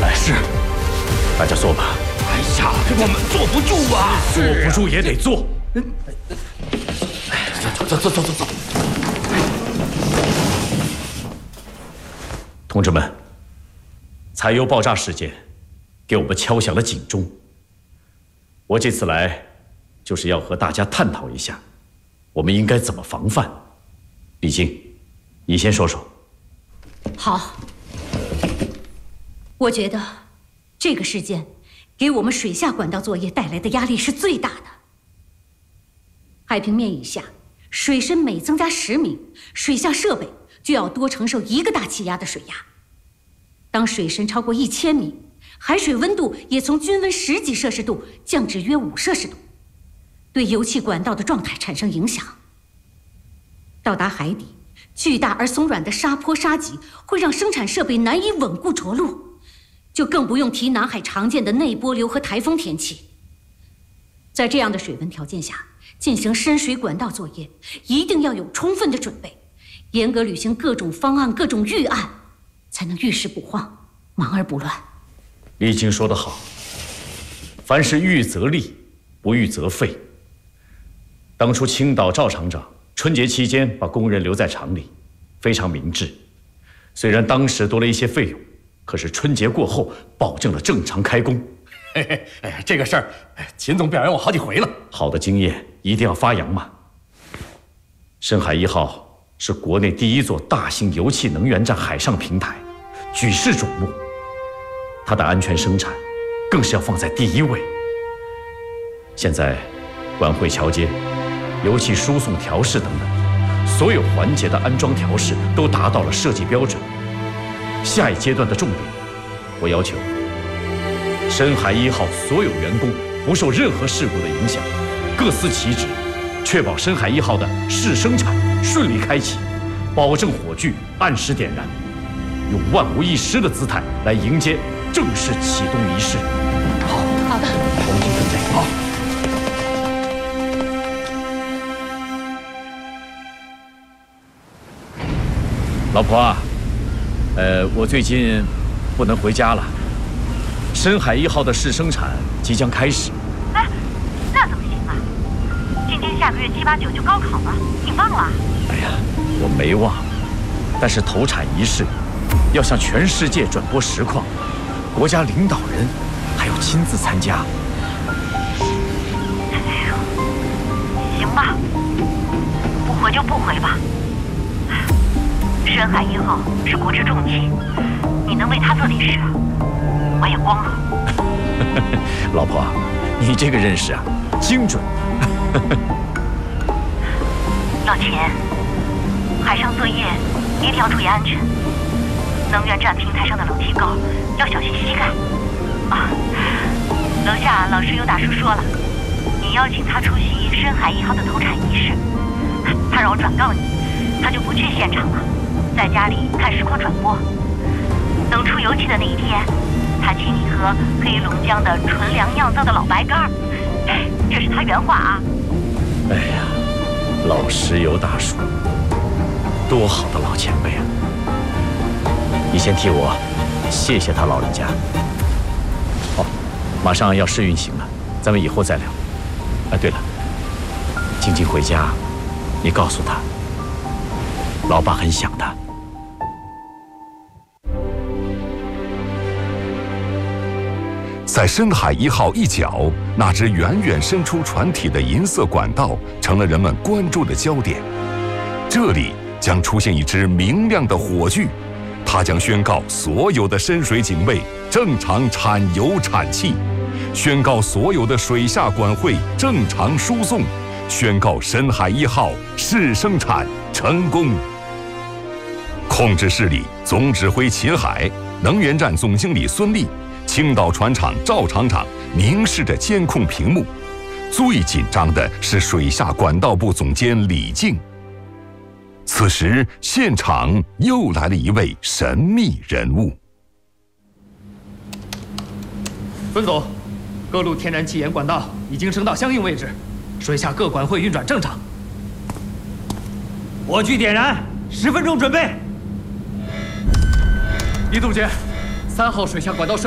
来。是，大家做吧。 哎呀，我们坐不住啊！ 坐不住也得做。 走。 同志们，柴油爆炸事件给我们敲响了警钟。我这次来，就是要和大家探讨一下，我们应该怎么防范。李静，你先说说。 好，我觉得这个事件给我们水下管道作业带来的压力是最大的。海平面以下，水深每增加10米，水下设备就要多承受1个大气压的水压。当水深超过1000米，海水温度也从均温10几摄氏度降至约5摄氏度，对油气管道的状态产生影响。到达海底，巨大而松软的沙坡沙脊会让生产设备难以稳固着陆，就更不用提南海常见的内波流和台风天气。在这样的水温条件下进行深水管道作业，一定要有充分的准备，严格履行各种方案、各种预案，才能遇事不慌，忙而不乱。 李静说得好，凡事预则立，不预则废。当初青岛赵厂长春节期间把工人留在厂里，非常明智。虽然当时多了一些费用，可是春节过后保证了正常开工。 这个事儿，秦总表扬我好几回了。 好的经验一定要发扬嘛。深海1号是国内第1座大型油气能源站海上平台，举世瞩目。它的安全生产更是要放在第1位。现在，管汇桥接、油气输送调试等等，所有环节的安装调试都达到了设计标准。下一阶段的重点，我要求深海1号所有员工不受任何事故的影响，各司其职，确保深海1号的试生产顺利开启，保证火炬按时点燃，用万无一失的姿态来迎接正式启动仪式。 好的， 同志准备好。老婆啊，我最近不能回家了。深海1号的试生产即将开始。 哎，那怎么行啊？晶晶下个月7、8、9就高考了，你忘了？ 哎呀，我没忘，但是投产仪式要向全世界转播实况，国家领导人还要亲自参加。 行吧，不回就不回吧。深海1号是国之重器，你能为他做点事，我也光荣。 老婆，你这个认识啊，精准。 老秦，海上作业一定要注意安全。能源站平台上的楼梯高，要小心膝盖。啊，楼下老师有大叔说了，你邀请他出席深海1号的投产仪式，他让我转告你，他就不去现场了，在家里看实况转播。等出油气的那一天，他请你喝黑龙江的纯粮酿造的老白干儿，这是他原话啊。 哎呀，老石油大叔，多好的老前辈啊！你先替我谢谢他老人家。哦，马上要试运行了，咱们以后再聊。哎，对了，晶晶回家，你告诉他，老爸很想他。 在深海1号一角，那只远远伸出船体的银色管道成了人们关注的焦点。这里将出现一支明亮的火炬，它将宣告所有的深水警卫正常产油产气，宣告所有的水下管汇正常输送，宣告深海1号试生产成功。控制室里，总指挥秦海，能源站总经理孙立，青岛船厂赵厂长凝视着监控屏幕，最紧张的是水下管道部总监李静。此时，现场又来了一位神秘人物。 孙总，各路天然气盐管道已经升到相应位置，水下各管汇运转正常。火炬点燃，10分钟准备。李总监，3号水下管道